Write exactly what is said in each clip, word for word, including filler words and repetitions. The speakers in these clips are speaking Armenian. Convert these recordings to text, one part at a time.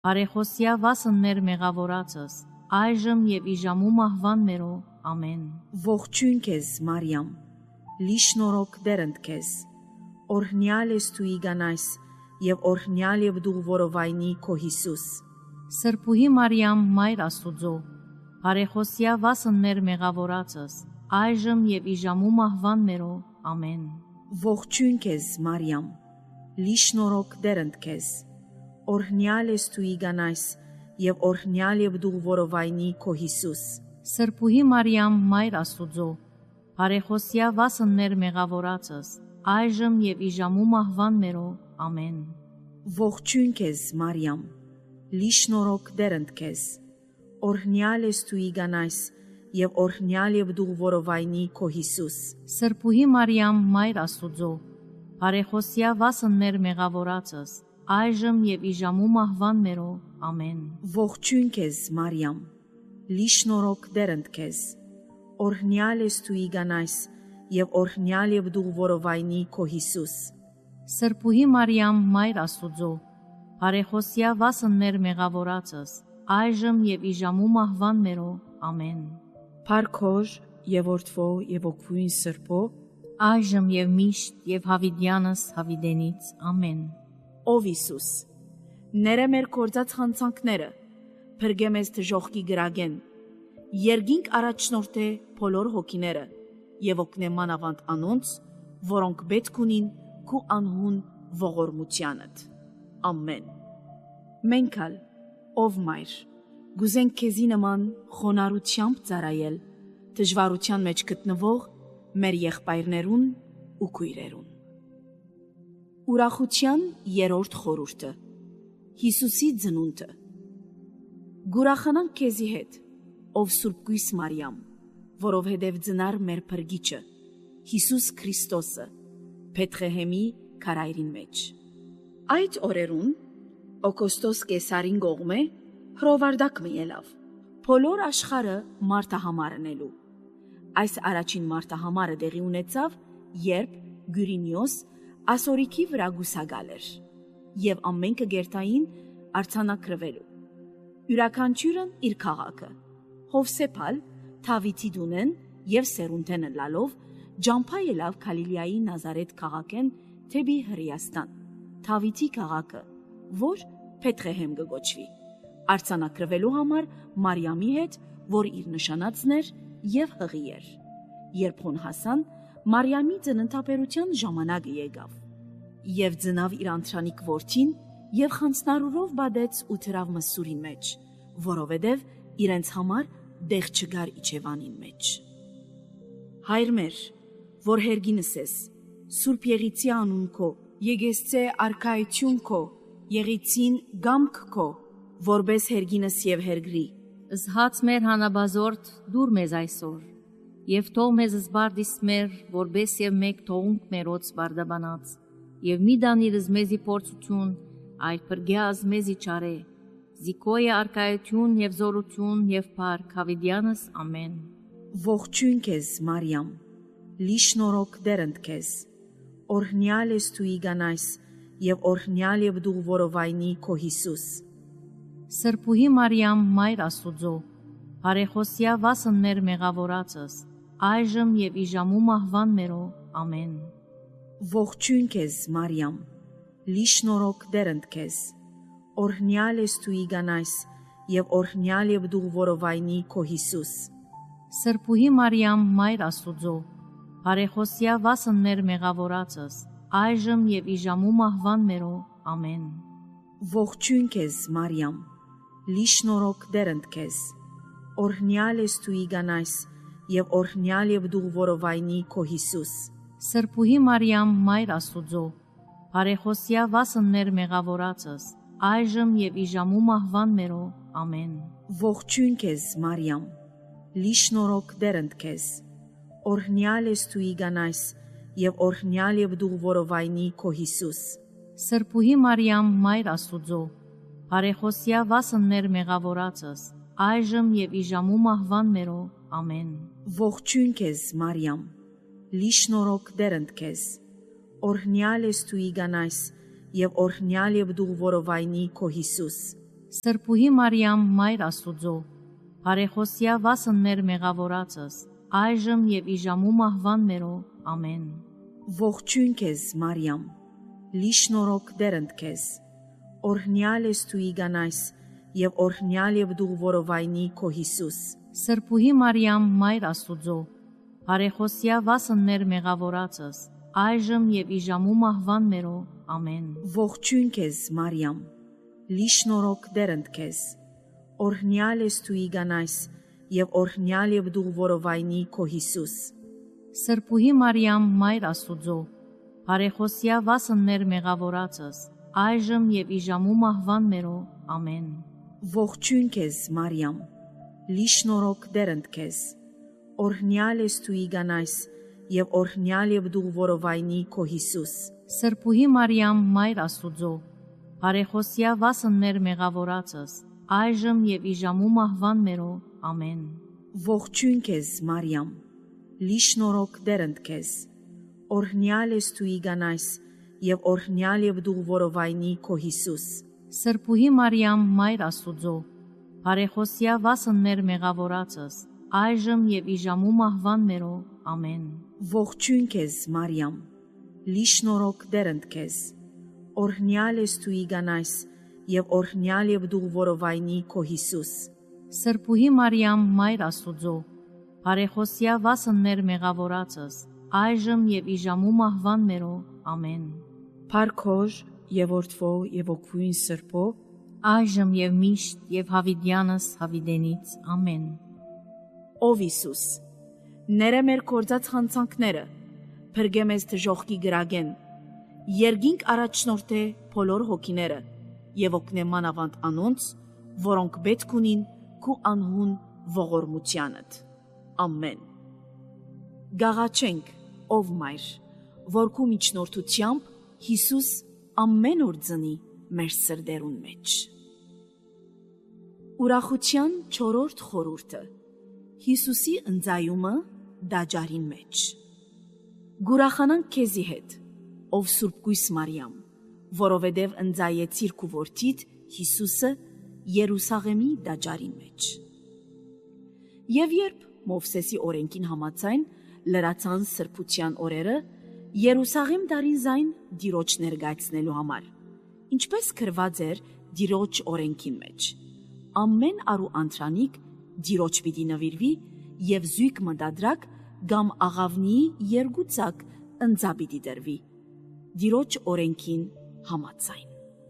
Արեխոսյա վասն մեր մեղավորացս, այժմ եւ իժամու մահվան մերո, ամեն։ Ողջույն քեզ, Մարիամ, լի շնորհք դերընդ քեզ, օրհնյալ ես դու իգանայս եւ օրհնյալ եւ դու որովայնի քո Հիսուս։ Սրբուհի Մարիամ, Մայր Աստուծո, արեխոսյա վասն մեր մեղավորացս, այժմ եւ իժամու մահվան մերո, ամեն։ Ողջույն քեզ, Մարիամ, լի շնորհք դերընդ քեզ, օրհնյալ ես դու իգանայս եւ օրհնյալ եւ դու որովայնի քո Հիսուս։ Սրբուհի Մարիամ, Մայր Աստուծո, արեխոսյա վասն մեր մեղավորացս, այժմ եւ իժամու մահվան մերո, ամեն։ Ողջույն քեզ, Մարիամ, լի շնորհք դերընդ քեզ, օրհնյալ ես դու իգանայս եւ օրհնյալ եւ դու որովայնի քո Հիսուս։ Սրբուհի Մարիամ, Մայր Աստուծո, արեխոսյա վասն մեր մեղավորացս, այժմ եւ իժամու մահվան մերո, ամեն։ Ողջույն քեզ, Մարիամ, լի շնորհք դերընդ քեզ, օրհնյալ ես դու իգանայս եւ օրհնյալ եւ դու որովայնի քո Հիսուս։ Սրբուհի Մարիամ, Մայր Աստուծո, արեխոսյա վասն մեր մեղավորացս, այժմ եւ իժամու մահվան մերո, ամեն։ Փարքոր եւ որդվո եւ օգվույն սրբո, այժմ եւ միշտ եւ հավիդյանս հավիդենից, ամեն։ Ով Հիսուս, ները մեր կործած խանցանքները, փրկե մեզ դժոխքի գրագեն, երգինք առաջնորդե բոլոր հոգիները եւ օգնե մանավանդ անոնց, որոնք պետք ունին քու անհուն ողորմությանդ։ Ամեն։ Մենքալ, ով Մայր, գուզենք քեզի նման խոնարհությամբ ծառայել դժվարության մեջ գտնվող մեր եղբայրներուն ու քույրերուն։ Ուրախության երրորդ խորհուրդը, Հիսուսի ծնունդը։ Գուրախանանք քեզի հետ, ով Սուրբ Գույս Մարիամ, որովհետև ծնար մեր փրկիչը, Հիսուս Քրիստոսը, Փեթղեհեմի քարայրին մեջ։ Այդ օրերուն Օգոստոս Կեսարին գողմե հրովարդակ մի ելավ, բոլոր աշխարհը մարտահամարնելու։ Այս առաջին մարտահամարը դեղի ունեցավ, երբ Գյուրինիոս ասորիքի վրա գուսագալ էր, եւ ամենքը գերտային արցանակրվելու։ Յուրաքանչյուրն իր քաղաքը, Հովսեփալ, Թավիթի դունեն եւ Սերունտենը լալով, ջամփա ելավ Գալիլեայի Նազարեթ քաղաքեն թեպի Հրեաստան, Թավիթի քաղաքը, որ Փեթղեհեմ գոչվի, արցանակրվելու համար Մարիամի հետ, որ իր նշանածն էր եւ հղի էր։ Երբ հոն հասան, Մարիամի ծննդաբերության ժամանակը եկավ, եւ ծնավ իր անտրանիկ որդին եւ խանձնարուրով բադեց ու թրավ մսուրի մեջ, որովհետեւ իրենց համար դեղ չգար իջևանին մեջ։ Հայր մեր, որ հերգինս ես, Սուրբ Եղիցի անուն քո, եկեսցե արքայություն քո, Եղիցին գամք քո, որբես հերգինս եւ հերգրի։ Զհաց մեր հանաբազորդ դուր մեզ այսօր, եւ թող մեզ զբարդիս մեր, որբես եւ մեկ թողունք մերոց բարդաբանած, եւ մի դանիրս մեզի փորձություն, այլ պրգյազ մեզի չարե, զիկոյը արկայություն եւ զորություն եւ փառք հավիդյանս, ամեն։ Ողջույն քեզ, Մարիամ, լի շնորհք դերընդ քեզ, օրհնյալ ես դու իգանայս եւ օրհնյալ եւ դու որովայնի քո Հիսուս։ Սրբուհի Մարիամ, Մայր Աստուծո, արեխոսյա վասն մեր մեղավորացս, այժմ եւ իժամու մահվան մերո, ամեն։ Ողջույն քեզ, Մարիամ, լի շնորհք դերընդ քեզ, օրհնյալ ես դու իգանայս եւ օրհնյալ եւ դու որովայնի քո Հիսուս։ Սրբուհի Մարիամ, Մայր Աստուծո, արեխոսյա վասն մեր մեղավորացս, այժմ եւ իժամու մահվան մերո, ամեն։ Ողջույն քեզ, Մարիամ, լի շնորհք դերընդ քեզ, օրհնյալ ես դու իգանայս եւ օրհնյալ եւ դու որովայնի քո Հիսուս։ Սրբուհի Մարիամ, Մայր Աստուծո, արեխոսյա վասն մեր մեղավորացս, այժմ եւ իժամու մահվան մերո, ամեն։ Ողջույն քեզ, Մարիամ, լի շնորհք դերընդ քեզ, օրհնյալ ես դու իգանայս եւ օրհնյալ եւ դու որովայնի քո Հիսուս։ Սրբուհի Մարիամ, Մայր Աստուծո, արեխոսյա վասն մեր մեղավորացս, այժմ եւ իժամու մահվան մերո, ամեն։ Ողջույն քեզ, Մարիամ, լի շնորհք դերընդ քեզ, օրհնյալ ես դու իգանայս եւ օրհնյալ եւ դու որովայնի քո Հիսուս։ Սրբուհի Մարիամ, Մայր Աստուծո, բարեխոսյա վասններ մեղավորածս, այժմ եւ իժամու մահվան մերո, ամեն։ Ողջույն քեզ, Մարիամ, լի շնորհք դերընդ քեզ, օրհնյալ ես դու իգանայս եւ օրհնյալ եւ դու որովայնի քո Հիսուս։ Սրբուհի Մարիամ, Մայր Աստուծո, բարեխոսյա վասններ մեղավորածս, այժմ եւ իժամու մահվան մերո, ամեն։ Ողջույն քեզ, Մարիամ, լի շնորհք դերընդ քեզ, օրհնյալ ես դու իգանայս եւ օրհնյալ եւ դու որովայնի քո Հիսուս։ Սրբուհի Մարիամ, Մայր Աստուծո, բարեխոսյա վասններ մեղավորածս, այժմ եւ իժամու մահվան մերո, ամեն։ Ողջույն քեզ, Մարիամ, լի շնորհք դերընդ քեզ, օրհնյալ ես դու իգանայս եւ օրհնյալ եւ դու որովայնի քո Հիսուս։ Սրբուհի Մարիամ, Մայր Աստուծո, բարեխոսյա վասններ մեղավորածս, այժմ եւ իժամու մահվան մերո, ամեն։ Ողջույն քեզ, Մարիամ, լի շնորհք դերընդ քեզ, օրհնյալ ես դու իգանայս եւ օրհնյալ եւ դու որովայնի քո Հիսուս։ Սրբուհի Մարիամ, Մայր Աստուծո, բարեխոսյա վասններ մեղավորածս, այժմ եւ իժամու մահվան մերո, ամեն։ Ողջույն քեզ, Մարիամ, լի շնորհք դերընդ քեզ, օրհնյալ ես դու իգանայս եւ օրհնյալ եւ դու որովայնի քո Հիսուս։ Սրբուհի Մարիամ, Մայր Աստուծո, բարեխոսյա վասններ մեղավորածս, այժմ եւ իժամու մահվան մերո, ամեն։ Փարքոր եւ օրդվո եւ օգուին սրբո, այժմ եւ միշտ եւ հավիդյանս հավիդենից, ամեն։ Ով Հիսուս, ները մեր կործած խանցանքները, փրկե մեզ դժոխքի գրագեն, երգինք առաջնորդե բոլոր հոգիները եւ օգնե մանավանդ անոնց, որոնք պետք ունին քու անհուն ողորմությանդ։ Ամեն։ Գաղաչենք, ով Մայր, որ քու միջնորդությամբ Հիսուս ամեն օր ծնի մեր սրդերուն մեջ։ Ուրախության չորրորդ խորհուրդը Հիսուսի ընծայումը դաջարին մեջ։ Գուրախանանք քեզի հետ, ով Սուրբ Գույս Մարիամ, որովհետև ընծայեցիր քու որդիդ Հիսուսը Երուսաղեմի դաջարին մեջ։ Եվ երբ Մովսեսի օրենքին համաձայն լրացան սրբության օրերը, Երուսաղեմ դարին զայն Տիրոջ ներկայացնելու համար, ինչպես գրված էր Տիրոջ օրենքին մեջ։ Ամեն արու անդրանիկ Տիրոջ պիտի նվիրվի եւ զույգ մտադրակ կամ աղավնի երկուցակ ընծա պիտի դրվի Տիրոջ օրենքին համաձայն։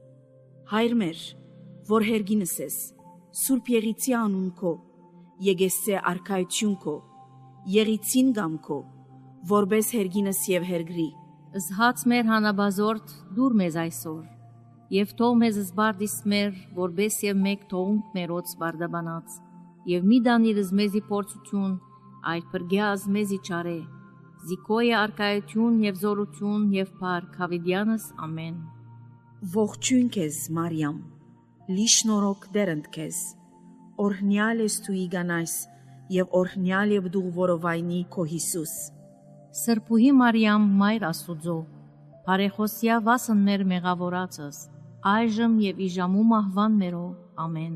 Հայր մեր, որ հերգինս ես, Սուրբ Եղիցի անուն քո, Եգեսցե արքայություն քո, Եղիցին գամ քո, որբես հերգինս եւ հերգրի։ Զհաց մեր հանաբազորդ դուր մեզ այսօր, եւ թող մեզ զբարդիս մեր, որբես եւ մեկ թողունք մերոց բարդաբանած, եւ մի դանիրս մեզի փորձություն, այլ պրգյազ մեզի չարե, զիկոյը արքայություն եւ զորություն եւ փառք հավիդյանս, ամեն։ Ողջույն քեզ, Մարիամ, լի շնորհք դերընդ քեզ, օրհնյալ ես դու իգանայս եւ օրհնյալ եւ դու որովայնի քո Հիսուս։ Սրբուհի Մարիամ, Մայր Աստուծո, բարեխոսյա վասններ մեղավորածս, այժմ եւ իժամու մահվան մերո, ամեն։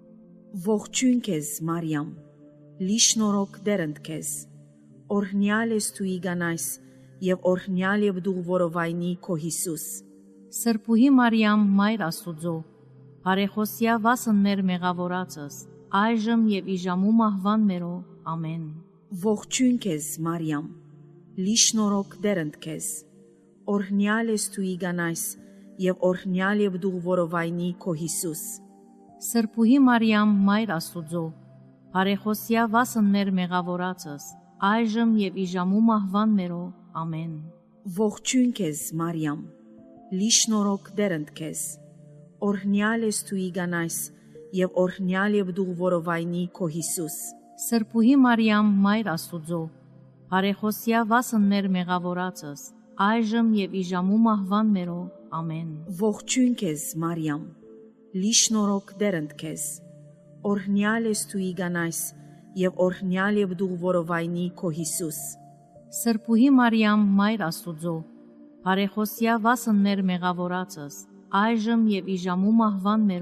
Ողջույն քեզ, Մարիամ, լի շնորհք դերընդ քեզ, օրհնյալ ես դու իգանայս եւ օրհնյալ եւ դու որովայնի քո Հիսուս։ Սրբուհի Մարիամ, Մայր Աստուծո, բարեխոսյա վասններ մեղավորածս, այժմ եւ իժամու մահվան մերո, ամեն։ Ողջույն քեզ, Մարիամ, լի շնորհք դերընդ քեզ, օրհնյալ ես դու իգանայս եւ օրհնյալ եւ դու որովայնի քո Հիսուս։ Սրբուհի Մարիամ, Մայր Աստուծո, բարեխոսյա վասններ մեղավորածս, այժմ եւ իժամու մահվան մերո, ամեն։ Ողջույն քեզ, Մարիամ, լի շնորհք դերընդ քեզ, օրհնյալ ես դու իգանայս եւ օրհնյալ եւ դու որովայնի քո Հիսուս։ Սրբուհի Մարիամ, Մայր Աստուծո, բարեխոսյա վասններ մեղավորածս, այժմ եւ իժամու մահվան մերո, ամեն։ Ողջույն քեզ, Մարիամ, լի շնորհք դերընդ քեզ, օրհնյալ ես դու իգանայս եւ օրհնյալ եւ դու որովայնի քո Հիսուս։ Սրբուհի Մարիամ, Մայր Աստուծո, բարեխոսյա վասններ մեղավորածս, այժմ եւ իժամու մահվան մերո,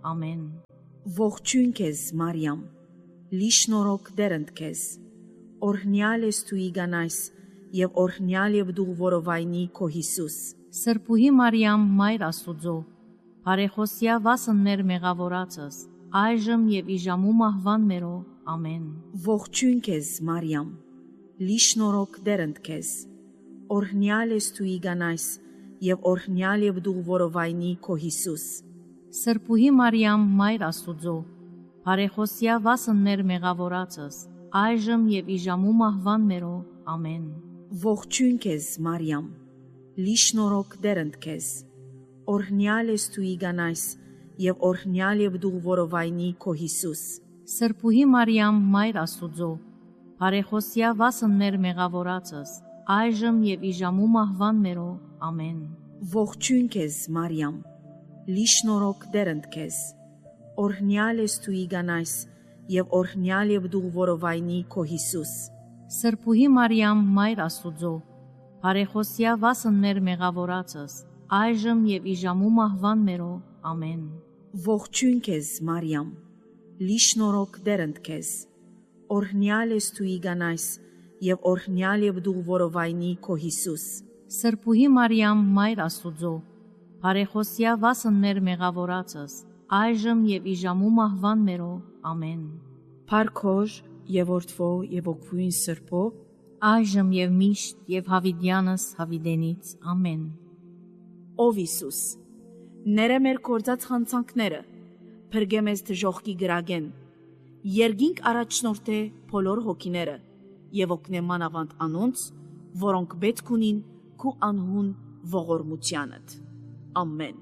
ամեն։ Ողջույն քեզ, Մարիամ, լի շնորհք դերընդ քեզ, օրհնյալ ես դու իգանայս, եւ օրհնյալ եւ դու որովայնի քո Հիսուս։ Սրբուհի Մարիամ, Մայր Աստուծո, բարեխոսյա վասն մեր մեղավորացս, այժմ եւ իժամու մահվան մերո, ամեն։ Ողջույն քեզ, Մարիամ, լի շնորհք դերընդ քեզ, օրհնյալ ես դու իգանայս, եւ օրհնյալ եւ դու որովայնի քո Հիսուս։ Սրբուհի Մարիամ, Մայր Աստուծո, բարեխոսյա վասն մեր մեղավորացս, այժմ եւ իժամու մահվան մերո, ամեն։ Ողջույն քեզ, Մարիամ, լի շնորհք դերընդ քեզ, օրհնյալ ես դու իգանայս, եւ օրհնյալ եւ դու որովայնի քո Հիսուս։ Սրբուհի Մարիամ, Մայր Աստուծո, բարեխոսյա վասն մեր մեղավորացս, այժմ եւ իժամու մահվան մերո, ամեն։ Ողջույն քեզ, Մարիամ, լի շնորհք դերընդ քեզ, օրհնյալ ես դու իգանայս, եւ օրհնյալ եւ դու որովայնի քո Հիսուս։ Սրբուհի Մարիամ, Մայր Աստուծո, բարեխոսյա վասն մեր մեղավորացս, այժմ եւ իժամու մահվան մերո, ամեն։ Ողջույն քեզ, Մարիամ, լի շնորհք դերընդ քեզ, օրհնյալ ես դու իգանայս, եւ օրհնյալ եւ դու որովայնի քո Հիսուս։ Սրբուհի Մարիամ, Մայր Աստուծո, բարեխոսյա վասն մեր մեղավորացս, այժմ եւ իժամու մահվան մերո, ամեն։ Փարքոր եւ որդվո եւ օգուին սրբո, այժմ եւ միշտ եւ հավիդյանս հավիդենից, ամեն։ Ով Հիսուս, ները մեր կործած խանցանքները, փրկե մեզ դժոխքի գրագեն, երգինք առաջնորդե բոլոր հոգիները եւ օգնե մանավանդ անոնց, որոնք պետք ունին քու անհուն ողորմությանդ։ Ամեն։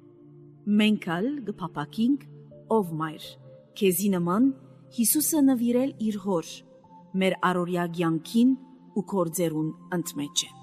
Մենք ալ գփապակինք, ով Մայր, քեզի նման Հիսուսը նվիրել իր հոր, մեր առօրյա կյանքին ու կորձերուն ընդմեջ է։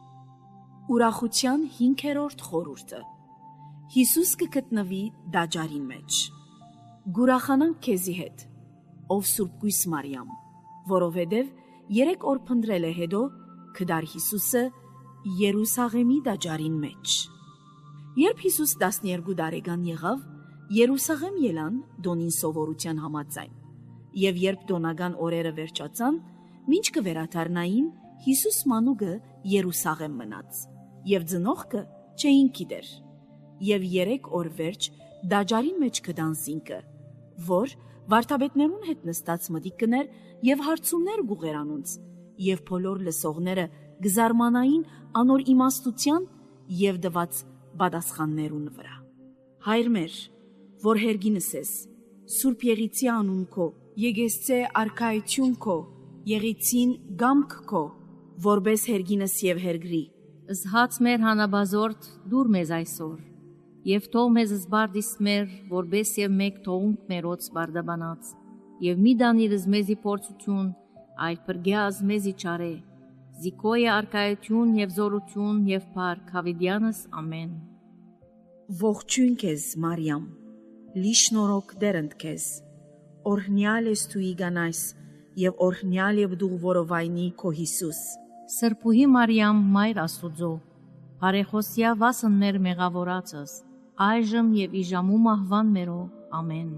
Ուրախության հինգերորդ խորհուրդը։ Հիսուս կգտնվի դաջարին մեջ։ Գուրախանանք քեզի հետ, ով Սուրբ Գույս Մարիամ, որովհետև երեք օր փնտրել է հետո կդար Հիսուսը Երուսաղեմի դաջարին մեջ։ Երբ Հիսուս տասներկու տարեկան եղավ, Երուսաղեմ ելան Դոնին սովորության համաձայն, եւ երբ դոնական օրերը վերջացան, մինչ կվերադառնային, Հիսուս մանուկը Երուսաղեմ մնաց, եւ ծնողքը չէին գիտեր։ Եվ երեք օր վերջ դաջարին մեջ կդան զինքը, որ վարդապետներուն հետ նստած մտիկ կներ եւ հարցումներ գուղեր անոնց, եւ բոլոր լսողները գզարմանային անոր իմաստության եւ դված պատասխաններուն վրա։ Հայր մեր, որ հերգինս ես, Սուրբ Եղիցի անուն քո, եկեսցե արքայություն քո, Եղիցին գամք քո, որբես հերգինս եւ հերգրի։ Զհաց մեր հանաբազորդ դուր մեզ այսօր, եւ թող մեզ զբարդիս մեր, որբես եւ մեկ թողունք մերոց բարդաբանած, եւ մի դանիրս մեզի փորձություն, այլ պրգյազ մեզի չարե, զիկոյը արքայություն եւ զորություն եւ փառք հավիդյանս, ամեն։ Ողջույն քեզ, Մարիամ, լի շնորհք դերընդ քեզ, օրհնյալ ես դու իգանայս, եւ օրհնյալ եւ դու որովայնի քո Հիսուս։ Սրբուհի Մարիամ, Մայր Աստուծո, բարեխոսյա վասն մեր մեղավորացս, այժմ եւ իժամու մահվան մերո, ամեն։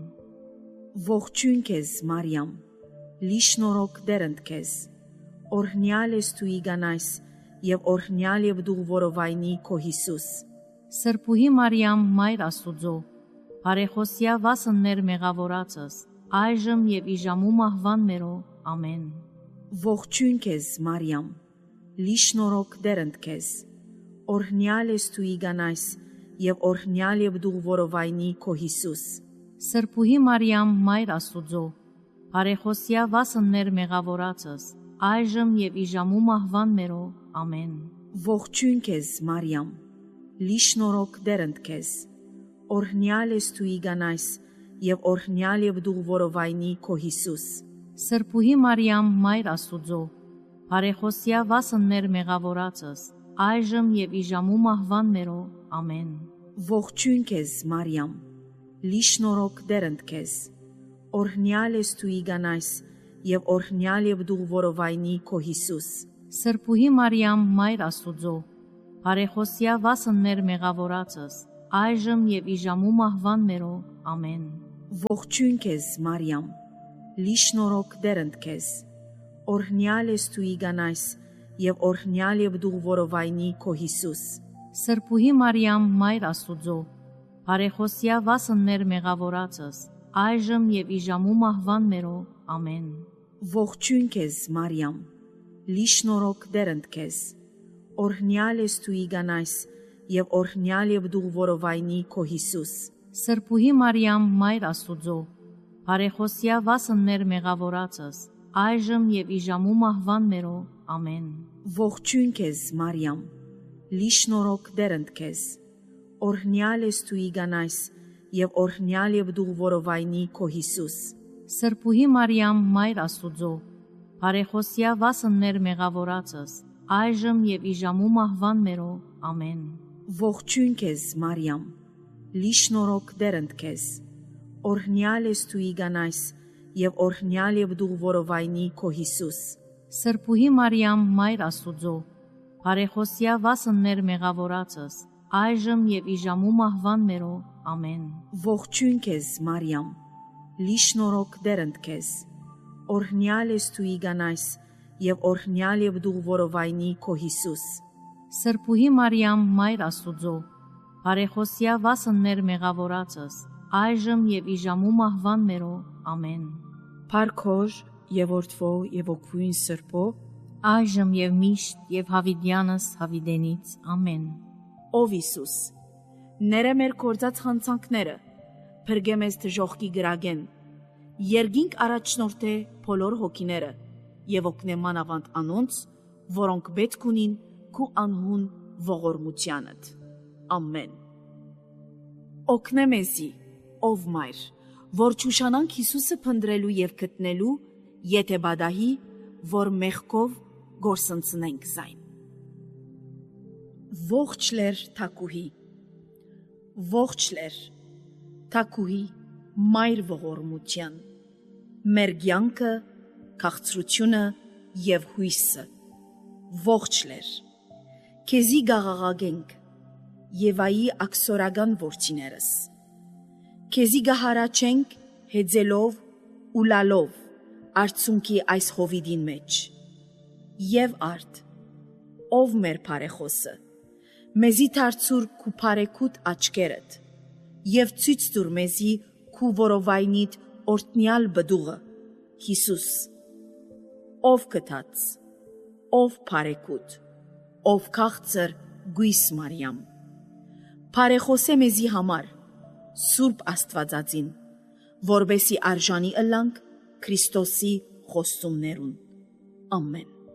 Ողջույն քեզ, Մարիամ, լի շնորհք դերընդ քեզ, օրհնյալ ես դու իգանայս, եւ օրհնյալ եւ դու որովայնի քո Հիսուս։ Սրբուհի Մարիամ, Մայր Աստուծո, բարեխոսյա վասն մեր մեղավորացս, այժմ եւ իժամու մահվան մերո, ամեն։ Ողջույն քեզ, Մարիամ, լի շնորհք դերընդ քեզ, օրհնյալ ես դու իգանայս, եւ օրհնյալ եւ դու որովայնի քո Հիսուս։ Սրբուհի Մարիամ, Մայր Աստուծո, բարեխոսյա վասն մեր մեղավորացս, այժմ եւ իժամու մահվան մերո, ամեն։ Ողջույն քեզ, Մարիամ, լի շնորհք դերընդ քեզ, օրհնյալ ես դու իգանայս, եւ օրհնյալ եւ դու որովայնի քո Հիսուս։ Սրբուհի Մարիամ, Մայր Աստուծո, բարեխոսյա վասն մեր մեղավորացս, այժմ եւ իժամու մահվան մերո, ամեն։ Ողջույն քեզ, Մարիամ, լի շնորհք դերընդ քեզ, օրհնյալ ես դու իգանայս, եւ օրհնյալ եւ դու որովայնի քո Հիսուս։ Սրբուհի Մարիամ, Մայր Աստուծո, բարեխոսյա վասն մեր մեղավորացս, այժմ եւ ի ժամու մահվան մերո։ Ամեն։ Ողջույն քեզ, Մարիամ, լի շնորհք դերընդ քեզ, օրհնյալ ես դու իգանայս, եւ օրհնյալ եւ դու որովայնի քո Հիսուս։ Սրբուհի Մարիամ, Մայր Աստուծո, բարեխոսյա վասն մեր մեղավորածս, այժմ եւ ի ժամու մահվան մերո։ Ամեն։ Ողջույն քեզ, Մարիամ, լի շնորհք դերընդ քեզ, օրհնյալ ես դու իգանայս, եւ օրհնյալ եւ դու որովայնի քո Հիսուս։ Սրբուհի Մարիամ, Մայր Աստուծո, բարեխոսյա վասն մեր մեղավորածս, այժմ եւ ի ժամու մահվան մերո։ Ամեն։ Ողջույն քեզ, Մարիամ, լի շնորհք դերընդ քեզ, օրհնյալ ես դու իգանայս, եւ օրհնյալ եւ դու որովայնի քո Հիսուս։ Սրբուհի Մարիամ, Մայր Աստուծո, բարեխոսյա վասն մեր մեղավորածս, այժմ եւ ի ժամու մահվան մերո։ Ամեն։ Ողջույն քեզ, Մարիամ, լի շնորհք դերընդ քեզ, օրհնյալ ես դու իգանայս, եւ օրհնյալ եւ դու որովայնի քո Հիսուս։ Սրբուհի Մարիամ, Մայր Աստուծո, բարեխոսյա վասն մեր մեղավորածս, այժմ եւ ի ժամու մահվան մերո։ Ամեն։ Ողջույն քեզ, Մարիամ, լի շնորհք դերընդ քեզ, օրհնյալ ես դու իգանայս, եւ օրհնյալ եւ դու որովայնի քո Հիսուս։ Սրբուհի Մարիամ, Մայր Աստուծո, բարեխոսյա վասն մեր մեղավորածս, այժմ եւ ի ժամու մահվան մերո։ Ամեն։ Փարքոր եւ Որդվո եւ Օգուին Սրբո, այժմ եւ միշտ եւ հավիտյանս հավիտենից։ Ամեն։ Ով Հիսուս, ները մեր կործած խանցանքները, փրկե մեզ դժոխքի գրագեն, երգինք առաջնորդե բոլոր հոգիները եւ օգնե մանավանդ անոնց, որոնք պետք ունին քու անհուն ողորմությանդ։ Ամեն։ Օգնե մեզի, ով Մայր, որ ճուշանանք Հիսուսը փնտրելու եւ գտնելու, եթե բադահի, որ մեղքով գործընծնենք զայն։ Ողջ լեր թակուհի, ողջ լեր թակուհի, Մայր ողորմության, մեր կյանքը, քաղցրությունը եւ հույսը, ողջ լեր, քեզի գաղաղագենք, Եվայի աքսորական որդիներս, քեզի գահարաչենք հեծելով ու լալով արցունքի այս հովիդին մեջ, եւ արդ, ով մեր բարեխոսը, մեզի դարձուր քու բարեկուտ աչքերդ, եւ ցույց տուր մեզի քու որովայնիդ օրտնյալ բդուղը, Հիսուս, ով կթած, ով բարեկուտ, ով քաղցր գույս Մարիամ, բարեխոսե մեզի համար, Սուրբ Աստվածածին, որբեսի արժանի ըլլանք Քրիստոսի խոստումներուն։ Ամեն։